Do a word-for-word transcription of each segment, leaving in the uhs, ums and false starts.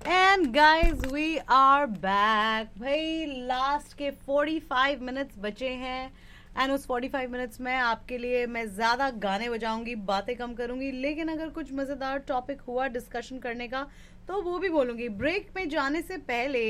And guys we are back. भाई last के पैंतालीस मिनट्स बचे हैं एंड उस पैंतालीस मिनट्स में आपके लिए मैं ज्यादा गाने बजाऊंगी, बातें कम करूंगी, लेकिन अगर कुछ मजेदार टॉपिक हुआ डिस्कशन करने का तो वो भी बोलूंगी. ब्रेक में जाने से पहले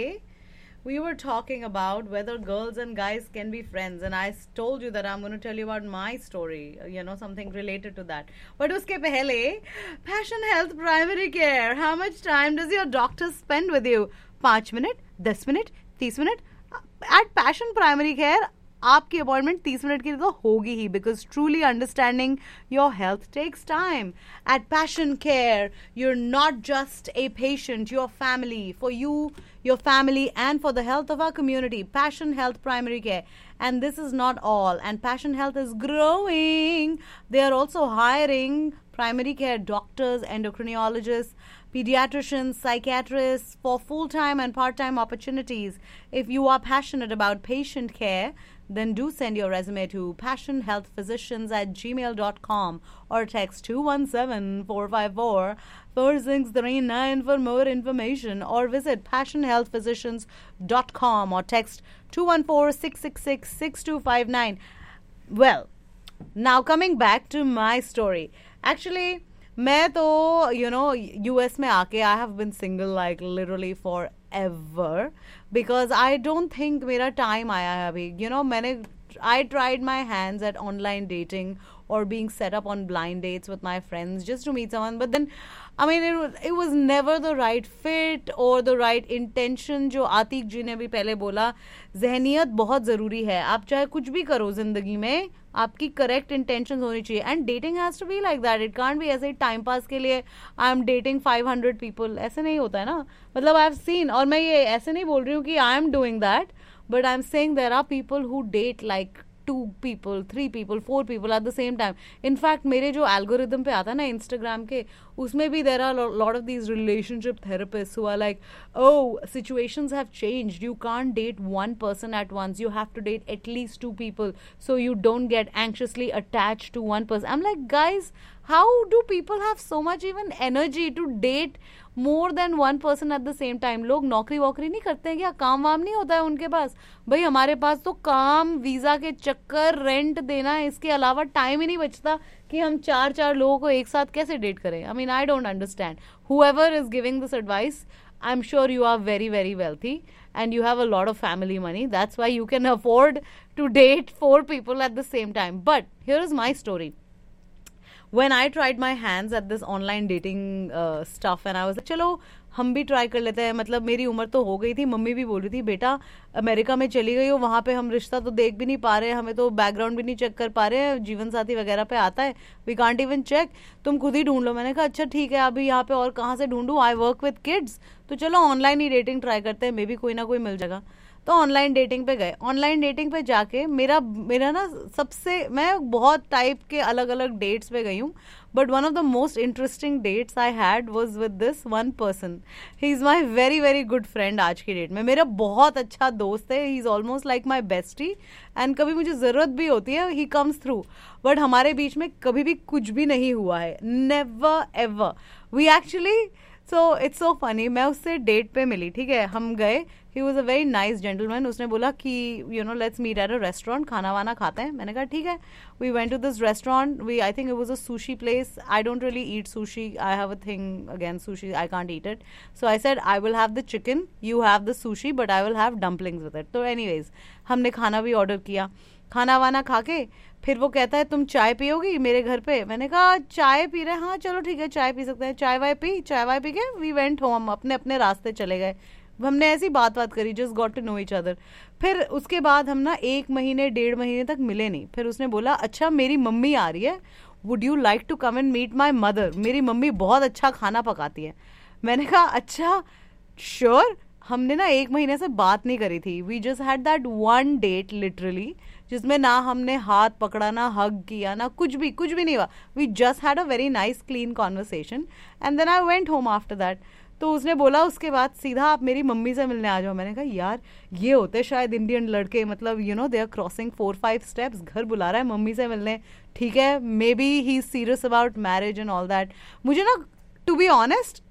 we were talking about whether girls and guys can be friends, and I told you that I'm going to tell you about my story, you know, something related to that. But uske pehle, Passion Health Primary Care. How much time does your doctor spend with you? five minute, ten minute, thirty minute? At Passion Primary Care, आपकी appointment तीस minute की तो होगी ही, because truly understanding your health takes time. Eight passion care you are not just a patient, your family, for you, your family, and for the health of our community. Passion Health Primary Care. And this is not all. And Passion Health is growing. They are also hiring primary care doctors, endocrinologists, pediatricians, psychiatrists for full-time and part-time opportunities. If you are passionate about patient care, then do send your resume to passionhealthphysicians at gmail dot com or text two one seven, four five four, four six three nine for more information, or visit passionhealthphysicians dot com or text two one four, six six six, six two five nine. Well, now coming back to my story. Actually, मैं तो you know U S में आके I have been single like literally forever because I don't think मेरा time आया है अभी. You know, मैंने I tried my hands at online dating or being set up on blind dates with my friends just to meet someone, but then I mean it, it was never the right fit or the right intention. जो आतिक जी ने भी पहले बोला, जहनियत बहुत ज़रूरी है. आप चाहे कुछ भी करो ज़िंदगी में, आपकी करेक्ट इंटेंशन होनी चाहिए. And dating has to be like that. It can't be ऐसे टाइम पास के लिए I am dating five hundred people. ऐसे नहीं होता है ना. मतलब आई हैव सीन, और मैं ये ऐसे नहीं बोल रही हूँ कि I am doing that, but I am saying there are people who date like to people, three people, four people at the same time. In fact मेरे जो एल्गोरिदम पे आता है ना इंस्टाग्राम के, उसमें भी there are lot of these relationship therapist who are like, oh situations have changed, you can't date one person at once, you have to date at least to people so you don't get anxiously attached to one person. I'm like, guys, how do people have so much even energy to date more than one person at the same time? लोग नौकरी वोकरी नहीं करते हैं क्या? काम वाम नहीं होता है उनके पास? भाई हमारे पास तो काम, वीजा के चक्कर, रेंट देना, इसके अलावा टाइम ही नहीं बचता कि हम चार चार लोगों को एक साथ कैसे डेट करें. I mean I don't understand. whoever is giving this advice, I'm sure you are very very wealthy and you have a lot of family money. That's why you can afford to date four people at the same time. But here is my story. When I tried my hands at this online dating uh, stuff, and I was like, चलो हम भी try कर लेते हैं. मतलब मेरी उम्र तो हो गई थी. मम्मी भी बोल रही थी, बेटा अमेरिका में चली गई हो, वहाँ पे हम रिश्ता तो देख भी नहीं पा रहे हैं, हमें तो बैकग्राउंड भी नहीं चेक कर पा रहे हैं, जीवन साथी वगैरह पे आता है, वी कांट इवन चेक, तुम खुद ही ढूंढ लो. मैंने कहा अच्छा ठीक है, अभी यहाँ पे और कहाँ से ढूंढूं, आई वर्क विद किड्स, तो चलो ऑनलाइन ही डेटिंग ट्राई करते हैं, मे बी कोई ना कोई मिल जाएगा. तो ऑनलाइन डेटिंग पे गए. ऑनलाइन डेटिंग पे जाके मेरा मेरा ना सबसे, मैं बहुत टाइप के अलग अलग डेट्स पे गई हूँ, but one of the most interesting dates I had was with this one person. He is my very very good friend. आज की डेट में मेरा बहुत अच्छा दोस्त है. He is almost like my bestie, and कभी मुझे ज़रूरत भी होती है ही कम्स थ्रू. बट हमारे बीच में कभी भी कुछ भी नहीं हुआ है, never ever. We actually, so it's so funny, मैं उससे डेट पे मिली, ठीक है, हम गए. He was a very nice gentleman. उसने बोला कि you know let's meet at a restaurant, खाना वाना खाते हैं. मैंने कहा ठीक है. We went to this restaurant. We, I think it was a sushi place. I don't really eat sushi. I have a thing again sushi, I can't eat it. So I said I will have the chicken, you have the sushi, but I will have dumplings with it. तो anyways हमने खाना भी order किया. खाना वाना खा के फिर वो कहता है तुम चाय पियोगी मेरे घर पे. मैंने कहा चाय पी रहे हैं, हाँ चलो ठीक है चाय पी सकते हैं. चाय वाय पी, चाय वाय पी के वी वेंट होम, अपने अपने रास्ते चले गए. हमने ऐसी बात बात करी, just got to know each other. फिर उसके बाद हम ना एक महीने डेढ़ महीने तक मिले नहीं. फिर उसने बोला अच्छा मेरी मम्मी आ रही है, would you like to come and meet my mother, मेरी मम्मी बहुत अच्छा खाना पकाती है. मैंने कहा अच्छा श्योर. हमने ना एक महीने से बात नहीं करी थी. We just had that one date literally, जिसमें ना हमने हाथ पकड़ा, ना हग किया, ना कुछ भी कुछ भी नहीं हुआ. We just had a very nice clean conversation and then I went home after that. तो उसने बोला उसके बाद सीधा आप मेरी मम्मी से मिलने आ जाओ. मैंने कहा यार ये होते शायद इंडियन लड़के, मतलब you know they are crossing four five steps. घर बुला रहा है मम्मी से मिलने, ठीक है, may be he is serious about marriage and all that. मुझे ना to be honest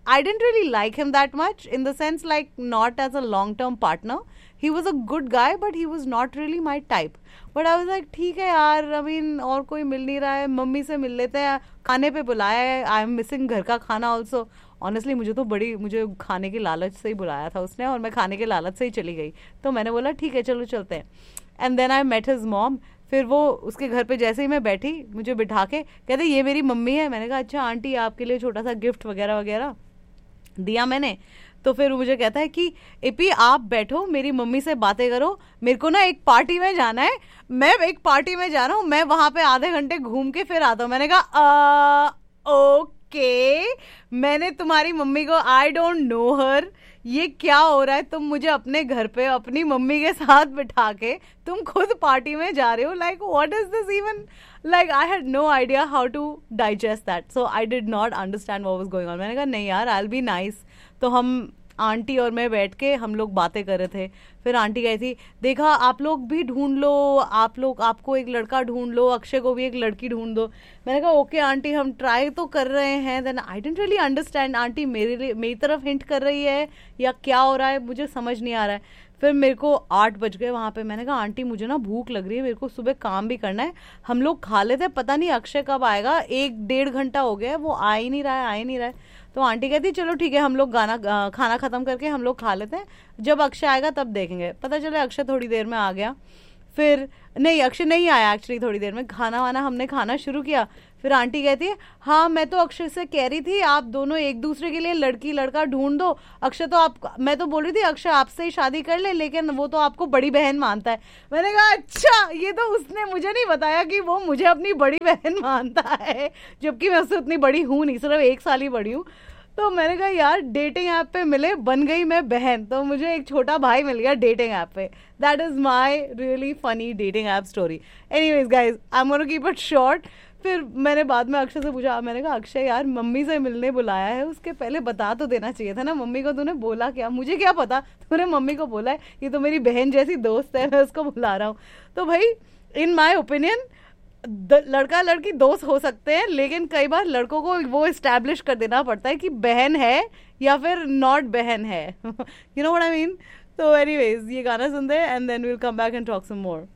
I didn't really like him that much, in the sense like not as a long term partner. He was a good guy, but he was not really my type. But I was like, ठीक है यार, I mean, और कोई मिल नहीं रहा है, mummy से मिल लेते हैं, खाने पे बुलाया है, आई एम मिसिंग घर का खाना ऑल्सो. ऑनेस्टली मुझे तो बड़ी मुझे खाने की लालच से ही बुलाया था उसने, और मैं खाने के लालच से ही चली गई. तो मैंने बोला ठीक है चलो चलते हैं. And then I met his mom. फिर वो उसके घर पे जैसे ही मैं बैठी, मुझे बिठा के कहते ये मेरी मम्मी है. मैंने कहा अच्छा आंटी, आपके लिए छोटा सा गिफ्ट वगैरह वगैरह दिया मैंने. तो फिर मुझे कहता है कि इपी आप बैठो, मेरी मम्मी से बातें करो, मेरे को ना एक पार्टी में जाना है, मैं एक पार्टी में जा रहा हूँ, मैं वहां पे आधे घंटे घूम के फिर आता हूँ. मैंने कहा ओके, मैंने तुम्हारी मम्मी को, आई डोंट नो हर, ये क्या हो रहा है, तुम मुझे अपने घर पे अपनी मम्मी के साथ बिठा के तुम खुद पार्टी में जा रहे हो. Like what is this even, like I had no idea how to digest that. So I did not understand what was going on. मैंने कहा नहीं यार, आई विल बी नाइस. तो हम आंटी और मैं बैठ के हम लोग बातें कर रहे थे. फिर आंटी कही थी देखा आप लोग भी ढूंढ लो, आप लोग आपको एक लड़का ढूंढ लो, अक्षय को भी एक लड़की ढूंढ दो. मैंने कहा ओके आंटी, हम ट्राई तो कर रहे हैं. Then I didn't really understand, aunty मेरे लिए मेरी तरफ हिंट कर रही है या क्या हो रहा है, मुझे समझ नहीं आ रहा है. फिर मेरे को आठ बज गए वहाँ पे. मैंने कहा आंटी मुझे ना भूख लग रही है, मेरे को सुबह काम भी करना है, हम लोग खा लेते हैं, पता नहीं अक्षय कब आएगा, एक डेढ़ घंटा हो गया है वो आ ही नहीं रहा है, आ ही नहीं रहा है. तो आंटी कहती चलो ठीक है, हम लोग गाना खाना खत्म करके हम लोग खा लेते हैं, जब अक्षय आएगा तब देखेंगे. पता चले अक्षय थोड़ी देर में आ गया. फिर नहीं, अक्षय नहीं आया एक्चुअली. थोड़ी देर में खाना वाना हमने खाना शुरू किया. फिर आंटी कहती है हाँ मैं तो अक्षय से कह रही थी आप दोनों एक दूसरे के लिए लड़की लड़का ढूंढ दो. अक्षय तो आप, मैं तो बोल रही थी अक्षय आपसे ही शादी कर ले, लेकिन वो तो आपको बड़ी बहन मानता है. मैंने कहा अच्छा, ये तो उसने मुझे नहीं बताया कि वो मुझे अपनी बड़ी बहन मानता है, जबकि मैं उससे उतनी बड़ी हूँ नहीं, सिर्फ एक साल ही बड़ी हूँ. तो मैंने कहा यार डेटिंग ऐप पे मिले, बन गई मैं बहन, तो मुझे एक छोटा भाई मिल गया डेटिंग ऐप पे. That is my really funny dating app story. Anyways guys, I am gonna keep it short. फिर मैंने बाद में अक्षय से पूछा, मैंने कहा अक्षय यार मम्मी से मिलने बुलाया है, उसके पहले बता तो देना चाहिए था ना, मम्मी को तूने बोला क्या? मुझे क्या पता, तूने मम्मी को बोला है ये तो मेरी बहन जैसी दोस्त है, मैं उसको बुला रहा हूँ. तो भाई इन माई ओपिनियन लड़का लड़की दोस्त हो सकते हैं, लेकिन कई बार लड़कों को वो इस्टेब्लिश कर देना पड़ता है कि बहन है या फिर नॉट बहन है. You know what I mean. तो एनीवेज ये गाना सुनते हैं and then we will come back and talk some more.